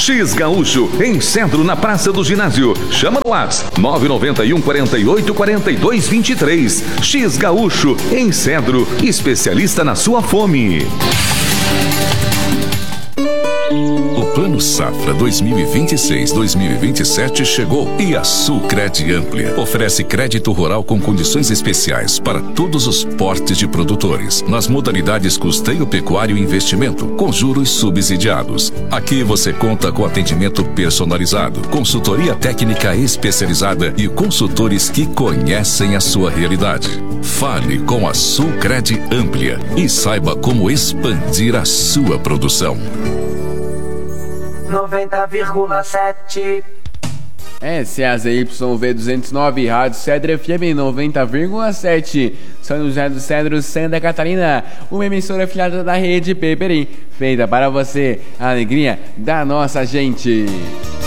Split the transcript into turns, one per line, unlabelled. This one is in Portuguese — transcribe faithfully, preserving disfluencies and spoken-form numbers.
X Gaúcho, em Cedro, na Praça do Ginásio. Chama no WhatsApp nove nove um, quatro oito, quatro dois, dois três. X Gaúcho, em Cedro, especialista na sua fome.
O Plano Safra dois mil e vinte e seis a dois mil e vinte e sete chegou e a Sulcred Amplia oferece crédito rural com condições especiais para todos os portes de produtores, nas modalidades custeio pecuário e investimento, com juros subsidiados. Aqui você conta com atendimento personalizado, consultoria técnica especializada e consultores que conhecem a sua realidade. Fale com a Sulcred Amplia e saiba como expandir a sua produção.
noventa vírgula sete.
S A Z Y V duzentos e nove, Rádio Cedro F M noventa vírgula sete, São José do Cedro, Santa Catarina, uma emissora afiliada da Rede Peperim, feita para você, a alegria da nossa gente.